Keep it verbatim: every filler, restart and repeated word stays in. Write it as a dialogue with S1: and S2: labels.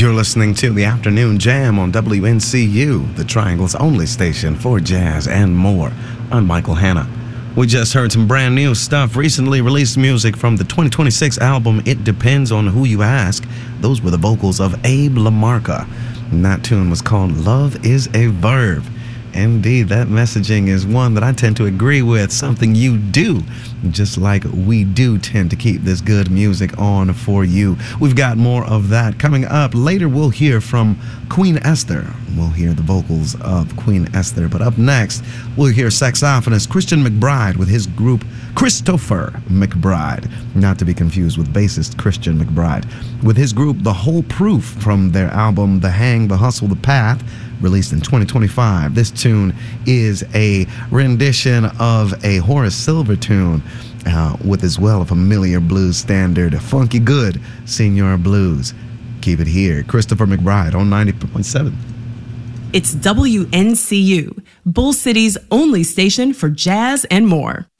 S1: You're listening to the Afternoon Jam on W N C U, the Triangle's only station for jazz and more. I'm Michael Hanna. We just heard some brand new stuff, recently released music from the twenty twenty-six album It Depends on Who You Ask. Those were the vocals of Abe LaMarca, and that tune was called Love is a Verb. Indeed, that messaging is one that I tend to agree with, something you do, just like we do tend to keep this good music on for you. We've got more of that coming up. Later, we'll hear from Queen Esther. We'll hear the vocals of Queen Esther. But up next, we'll hear saxophonist Christian McBride with his group Christopher McBride, not to be confused with bassist Christian McBride, with his group The Whole Proof from their album The Hang, The Hustle, The Path, released in twenty twenty-five. This tune is a rendition of a Horace Silver tune uh, with as well a familiar blues standard, Funky Good, Senior Blues. Keep it here. Christopher McBride on ninety point seven.
S2: It's W N C U, Bull City's only station for jazz and more.